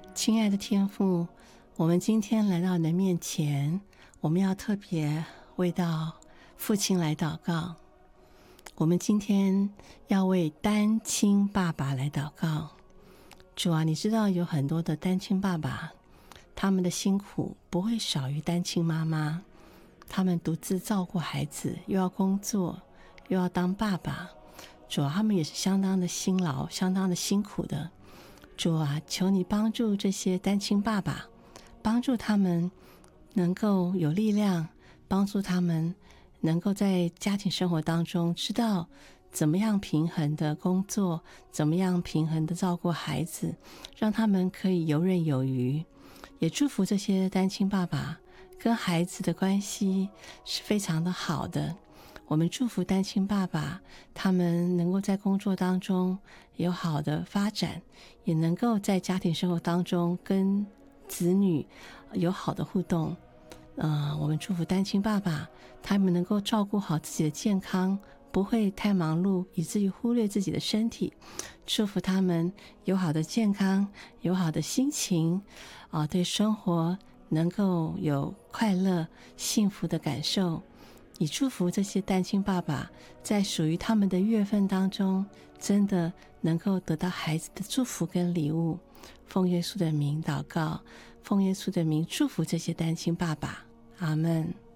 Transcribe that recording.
亲爱的天父，我们今天来到你的面前，我们要特别为到父亲来祷告。我们今天要为单亲爸爸来祷告。主啊，你知道有很多的单亲爸爸，他们的辛苦不会少于单亲妈妈，他们独自照顾孩子，又要工作，又要当爸爸。主啊，他们也是相当的辛劳，相当的辛苦的。主啊，求你帮助这些单亲爸爸，帮助他们能够有力量，帮助他们能够在家庭生活当中知道怎么样平衡的工作，怎么样平衡的照顾孩子，让他们可以游刃有余。也祝福这些单亲爸爸跟孩子的关系是非常的好的。我们祝福单亲爸爸，他们能够在工作当中有好的发展，也能够在家庭生活当中跟子女有好的互动。我们祝福单亲爸爸，他们能够照顾好自己的健康，不会太忙碌以至于忽略自己的身体。祝福他们有好的健康，有好的心情，对生活能够有快乐幸福的感受。也祝福这些单亲爸爸在属于他们的月份当中，真的能够得到孩子的祝福跟礼物。奉耶稣的名祷告，奉耶稣的名祝福这些单亲爸爸，阿们。